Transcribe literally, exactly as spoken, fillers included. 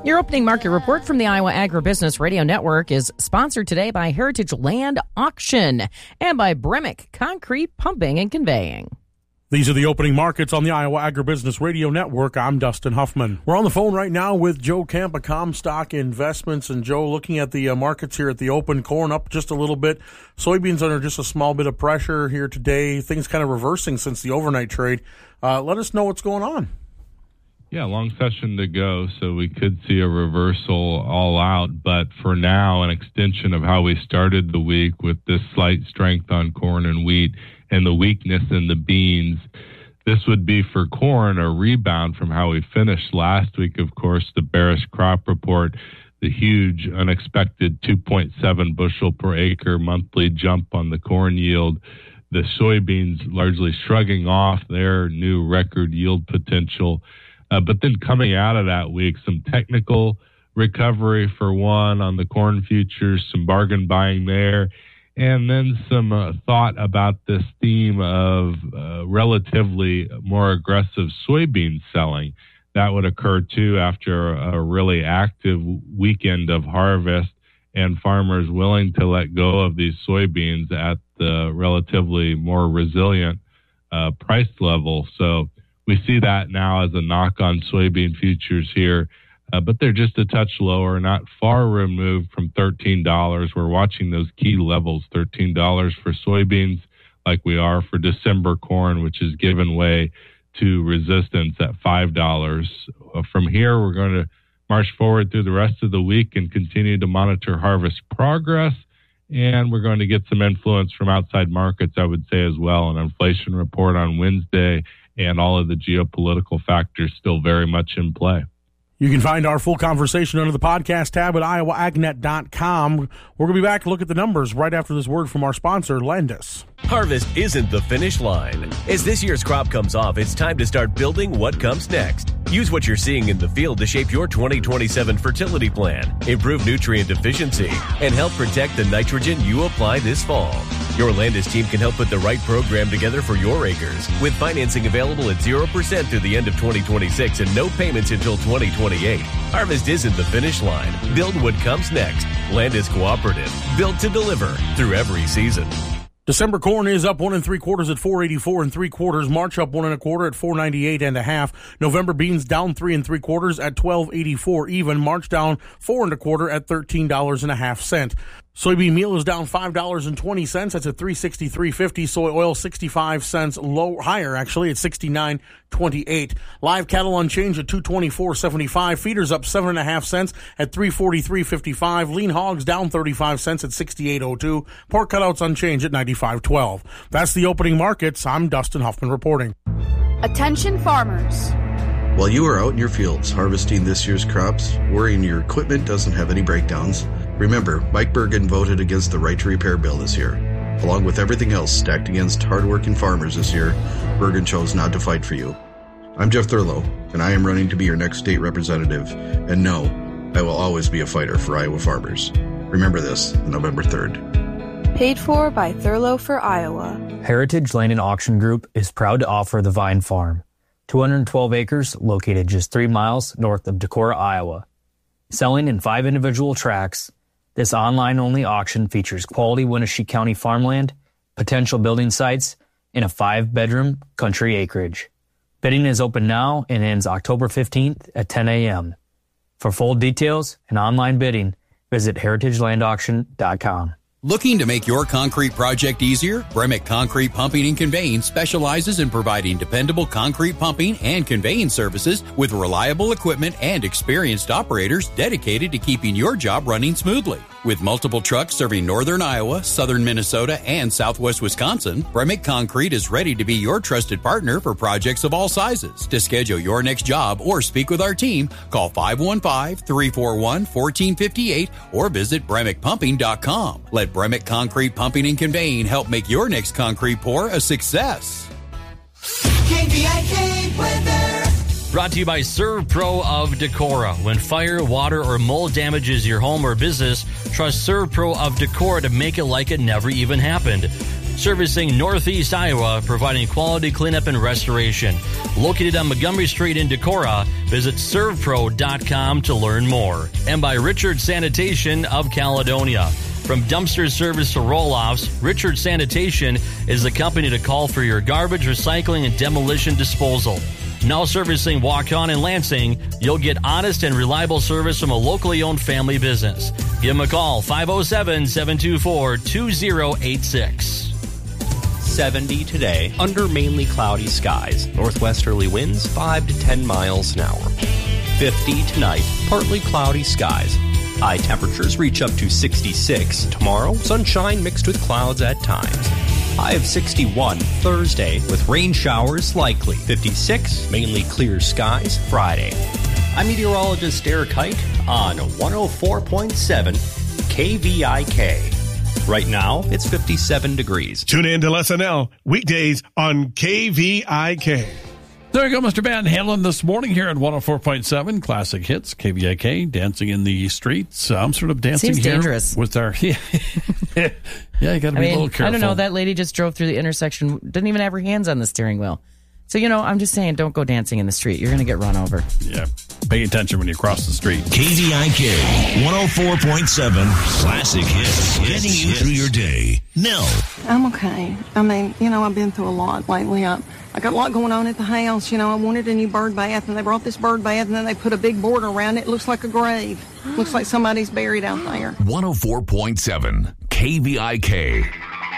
Your opening market report from the Iowa Agribusiness Radio Network is sponsored today by Heritage Land Auction and by Bremick Concrete Pumping and Conveying. These are the opening markets on the Iowa Agribusiness Radio Network. I'm Dustin Huffman. We're on the phone right now with Joe Kemp of Comstock Investments. And Joe, looking at the uh, markets here at the open, corn up just a little bit. Soybeans under just a small bit of pressure here today. Things kind of reversing since the overnight trade. Uh, let us know what's going on. Yeah, long session to go, so we could see a reversal all out. But for now, an extension of how we started the week with this slight strength on corn and wheat and the weakness in the beans. This would be for corn a rebound from how we finished last week. Of course, the bearish crop report, the huge unexpected two point seven bushel per acre monthly jump on the corn yield. The soybeans largely shrugging off their new record yield potential. Uh, but then coming out of that week, some technical recovery for one on the corn futures, some bargain buying there, and then some uh, thought about this theme of uh, relatively more aggressive soybean selling. That would occur, too, after a really active weekend of harvest and farmers willing to let go of these soybeans at the relatively more resilient uh, price level. So we see that now as a knock on soybean futures here, uh, but they're just a touch lower, not far removed from thirteen dollars. We're watching those key levels, thirteen dollars for soybeans, like we are for December corn, which has given way to resistance at five dollars. Uh, from here, we're going to march forward through the rest of the week and continue to monitor harvest progress, and we're going to get some influence from outside markets, I would say, as well. An inflation report on Wednesday, and all of the geopolitical factors still very much in play. You can find our full conversation under the podcast tab at iowa ag net dot com. We're going to be back to look at the numbers right after this word from our sponsor, Landis. Harvest isn't the finish line. As this year's crop comes off, it's time to start building what comes next. Use what you're seeing in the field to shape your twenty twenty-seven fertility plan, improve nutrient efficiency, and help protect the nitrogen you apply this fall. Your Landis team can help put the right program together for your acres, with financing available at zero percent through the end of twenty twenty-six and no payments until twenty twenty-eight. Harvest isn't the finish line. Build what comes next. Landis Cooperative, built to deliver through every season. December corn is up one and three quarters at four eighty-four and three quarters. March up one and a quarter at four ninety-eight and a half. November beans down three and three quarters at twelve eighty-four even. March down four and a quarter at thirteen dollars and a half cent. Soybean meal is down five dollars and twenty cents. That's at three sixty-three fifty. Soy oil sixty-five cents low, higher actually at sixty-nine twenty-eight. Live cattle unchanged at two twenty-four seventy-five. Feeders up seven and a half cents at three forty-three fifty-five. Lean hogs down thirty-five cents at sixty-eight oh two. Pork cutouts unchanged at ninety-five twelve. That's the opening markets. I'm Dustin Huffman reporting. Attention farmers. While you are out in your fields harvesting this year's crops, worrying your equipment doesn't have any breakdowns, remember, Mike Bergen voted against the Right to Repair bill this year. Along with everything else stacked against hardworking farmers this year, Bergen chose not to fight for you. I'm Jeff Thurlow, and I am running to be your next state representative. And no, I will always be a fighter for Iowa farmers. Remember this, November third. Paid for by Thurlow for Iowa. Heritage Land and Auction Group is proud to offer the Vine Farm, two hundred twelve acres located just three miles north of Decorah, Iowa. Selling in five individual tracts, this online-only auction features quality Winnebago County farmland, potential building sites, and a five-bedroom country acreage. Bidding is open now and ends October fifteenth at ten a.m. For full details and online bidding, visit heritage land auction dot com. Looking to make your concrete project easier? Bremick Concrete Pumping and Conveying specializes in providing dependable concrete pumping and conveying services with reliable equipment and experienced operators dedicated to keeping your job running smoothly. With multiple trucks serving northern Iowa, southern Minnesota, and southwest Wisconsin, Bremick Concrete is ready to be your trusted partner for projects of all sizes. To schedule your next job or speak with our team, call five one five, three four one, one four five eight or visit bremick pumping dot com. Let Bremick Concrete Pumping and Conveying help make your next concrete pour a success. K B I K weather. Brought to you by ServPro of Decorah. When fire, water, or mold damages your home or business, trust ServPro of Decorah to make it like it never even happened. servicing Northeast Iowa, providing quality cleanup and restoration. Located on Montgomery Street in Decorah, visit serve pro dot com to learn more. And by Richard Sanitation of Caledonia. From dumpster service to roll-offs, Richard Sanitation is the company to call for your garbage, recycling, and demolition disposal. Now servicing Waukon and Lansing, you'll get honest and reliable service from a locally owned family business. Give them a call, five oh seven, seven two four, two oh eight six. seventy today, under mainly cloudy skies. Northwesterly winds five to ten miles an hour. fifty tonight, partly cloudy skies. High temperatures reach up to sixty-six. Tomorrow, sunshine mixed with clouds at times. High of sixty-one Thursday with rain showers likely. fifty-six, mainly clear skies Friday. I'm meteorologist Derek Hike on one oh four point seven K V I K. Right now, it's fifty-seven degrees. Tune in to L S N L weekdays on K V I K. There you go, Mister Van Halen this morning here at one oh four point seven Classic Hits, K V I K, dancing in the streets. I'm sort of dancing Seems here dangerous. with our... Yeah, yeah you got to be I mean, a little careful. I don't know, that lady just drove through the intersection, didn't even have her hands on the steering wheel. So, you know, I'm just saying, don't go dancing in the street. You're going to get run over. Yeah, pay attention when you cross the street. K V I K, one oh four point seven Classic Hits, getting you through your day. Nell. I'm okay. I mean, you know, I've been through a lot lately. I, I got a lot going on at the house. You know, I wanted a new bird bath, and they brought this bird bath, and then they put a big border around it. It looks like a grave. Looks like somebody's buried out there. one oh four point seven K V I K.